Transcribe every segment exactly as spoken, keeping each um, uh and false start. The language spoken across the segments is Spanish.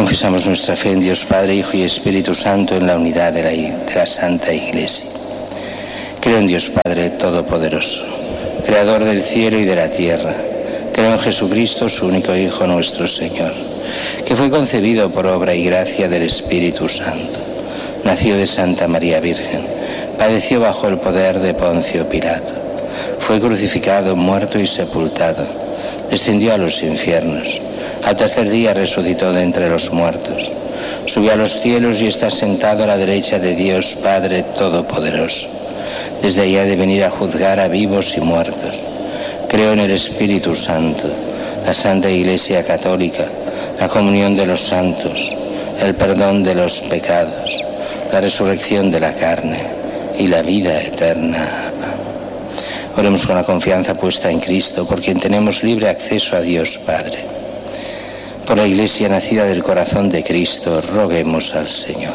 Confesamos nuestra fe en Dios Padre, Hijo y Espíritu Santo, en la unidad de la, de la Santa Iglesia. Creo en Dios Padre Todopoderoso, Creador del cielo y de la tierra. Creo en Jesucristo, su único Hijo, nuestro Señor, que fue concebido por obra y gracia del Espíritu Santo. Nació de Santa María Virgen, padeció bajo el poder de Poncio Pilato, fue crucificado, muerto y sepultado, descendió a los infiernos. Al tercer día resucitó de entre los muertos, subió a los cielos y está sentado a la derecha de Dios Padre Todopoderoso. Desde allá ha de venir a juzgar a vivos y muertos. Creo en el Espíritu Santo, la Santa Iglesia Católica, la comunión de los santos, el perdón de los pecados, la resurrección de la carne y la vida eterna. Oremos con la confianza puesta en Cristo, por quien tenemos libre acceso a Dios Padre. Por la Iglesia nacida del corazón de Cristo, roguemos al Señor.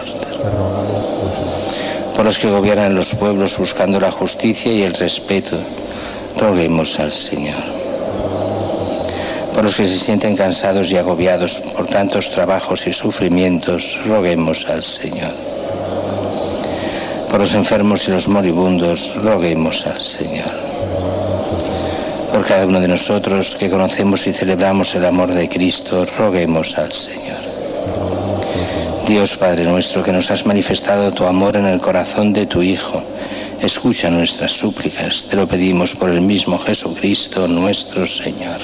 Por los que gobiernan los pueblos buscando la justicia y el respeto, roguemos al Señor. Por los que se sienten cansados y agobiados por tantos trabajos y sufrimientos, roguemos al Señor. Por los enfermos y los moribundos, roguemos al Señor. Por cada uno de nosotros que conocemos y celebramos el amor de Cristo, roguemos al Señor. Dios Padre nuestro, que nos has manifestado tu amor en el corazón de tu Hijo, escucha nuestras súplicas, te lo pedimos por el mismo Jesucristo nuestro Señor.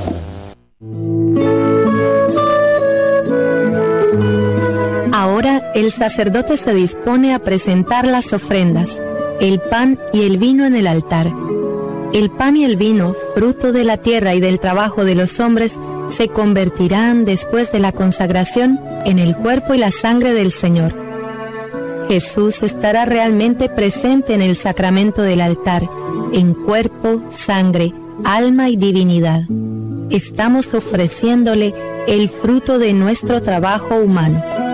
Ahora el sacerdote se dispone a presentar las ofrendas, el pan y el vino en el altar. El pan y el vino, fruto de la tierra y del trabajo de los hombres, se convertirán después de la consagración en el cuerpo y la sangre del Señor. Jesús estará realmente presente en el sacramento del altar, en cuerpo, sangre, alma y divinidad. Estamos ofreciéndole el fruto de nuestro trabajo humano.